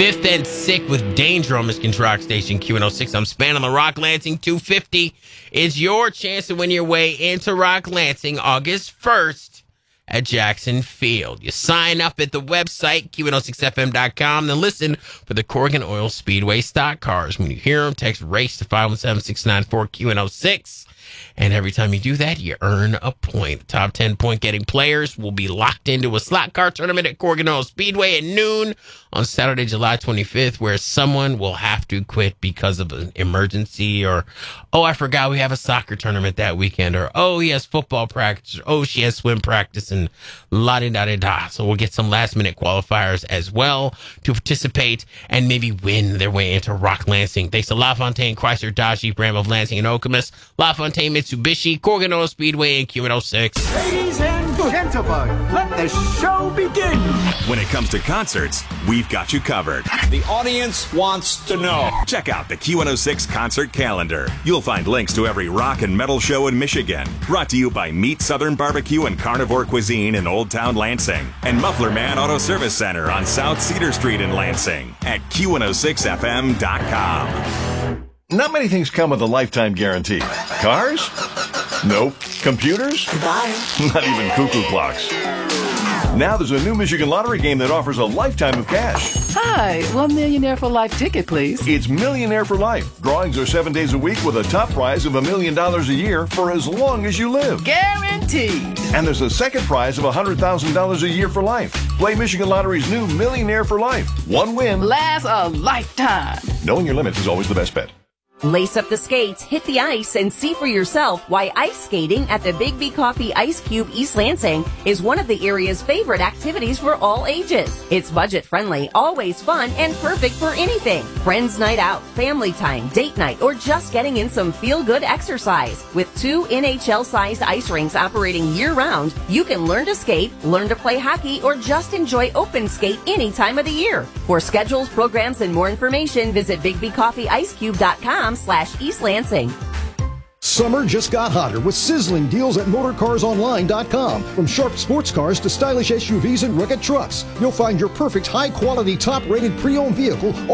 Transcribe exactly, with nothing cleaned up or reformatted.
Fifth and Sick with Danger on Michigan's Rock Station Q one oh six. I'm Span on the Rock Lansing two fifty. Is your chance to win your way into Rock Lansing August first at Jackson Field. You sign up at the website, Q one oh six F M dot com, then listen for the Corrigan Oil Speedway stock cars. When you hear them, text RACE to five one seven, six nine four, Q one oh six. And every time you do that, you earn a point. The top ten point-getting players will be locked into a slot car tournament at Corrigan Oil Speedway at noon on Saturday, July twenty-fifth, where someone will have to quit because of an emergency or, oh, I forgot we have a soccer tournament that weekend, or, oh, he has football practice, or, oh, she has swim practice, and la-di-da-di-da. So we'll get some last-minute qualifiers as well to participate and maybe win their way into Rock Lansing. Thanks to LaFontaine, Chrysler, Dodge, Jeep, Ram of Lansing, and Okemos, LaFontaine, Mitsubishi, Corrigan Oil Speedway, and Q one oh six. Ladies and gentlemen, let the show begin. When it comes to concerts, we've got you covered. The audience wants to know. Check out the Q one oh six concert calendar. You'll find links to every rock and metal show in Michigan. Brought to you by Meat Southern Barbecue and Carnivore Cuisine in Old Town Lansing. And Muffler Man Auto Service Center on South Cedar Street in Lansing at Q one oh six F M dot com. Not many things come with a lifetime guarantee. Cars? Nope. Computers? Bye. Not even cuckoo clocks. Now there's a new Michigan Lottery game that offers a lifetime of cash. Hi, one Millionaire for Life ticket, please. It's Millionaire for Life. Drawings are seven days a week with a top prize of a million dollars a year for as long as you live. Guaranteed. And there's a second prize of one hundred thousand dollars a year for life. Play Michigan Lottery's new Millionaire for Life. One win lasts a lifetime. Knowing your limits is always the best bet. Lace up the skates, hit the ice, and see for yourself why ice skating at the Big B Coffee Ice Cube East Lansing is one of the area's favorite activities for all ages. It's budget-friendly, always fun, and perfect for anything. Friends night out, family time, date night, or just getting in some feel-good exercise. With two N H L-sized ice rinks operating year-round, you can learn to skate, learn to play hockey, or just enjoy open skate any time of the year. For schedules, programs, and more information, visit big b coffee ice cube dot com slash East Lansing. Summer just got hotter with sizzling deals at motor cars online dot com. From sharp sports cars to stylish S U Vs and rugged trucks, you'll find your perfect high-quality, top-rated pre-owned vehicle